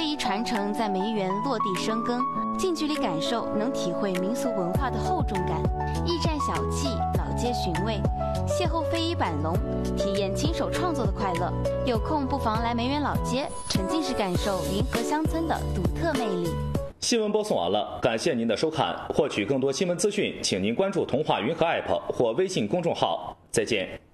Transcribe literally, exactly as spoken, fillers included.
非遗传承在梅园落地生根，近距离感受能体会民俗文化的厚重感，驿站小憩，老街寻味，邂逅非遗板龙，体验亲手创作的快乐。有空不妨来梅园老街，沉浸式感受云和乡村的独特魅力。 新闻播送完了，感谢您的收看。获取更多新闻资讯，请您关注童话云和 A P P 或微信公众号。再见。